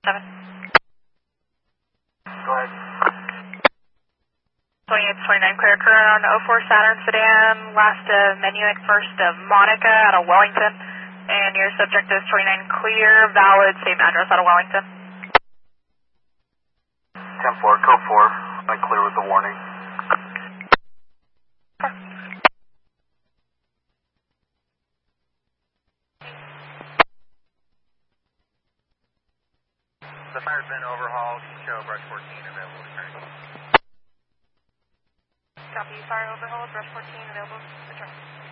7. Go ahead. 28-29 clear current on 04 Saturn sedan, last menu at first of Monica out of Wellington, and your subject is 29 clear, valid, same address out of Wellington. 10-4, code 4, I'm clear with the warning. The fire's been overhauled, show brush 14 available to turn. Copy, fire overhaul, brush 14 available, return.